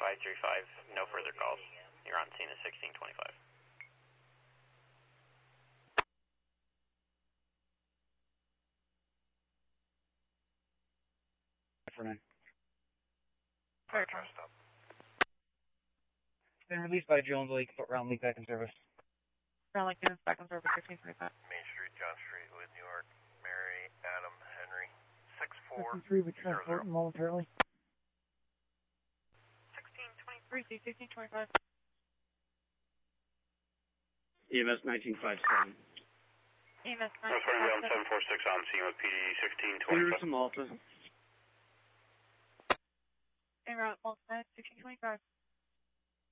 535, no further calls. You're on scene at 1625. For 9. Alright, try to stop. Been released by Jones Lake, but round leak back in service. Round Lake units back in service, 1625. Main Street, John Street, with New York, Mary, Adam, Henry, 6400. 53, we transport momentarily. 1623, C1625. EMS 1957. EMS That's 957. 746 on scene with PD Clear 1625. to Malta. En route, Malta 1625.